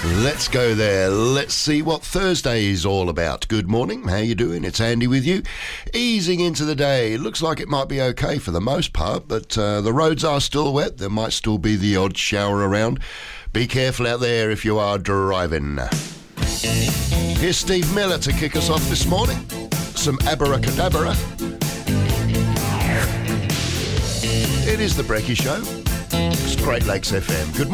Let's go there. Let's see what Thursday is all about. Good morning. How you doing? It's Andy with you. Easing into the day. Looks like it might be okay for the most part, but the roads are still wet. There might still be the odd shower around. Be careful out there if you are driving. Here's Steve Miller to kick us off this morning. Some abracadabra. It is the Brecky Show. It's Great Lakes FM. Good morning.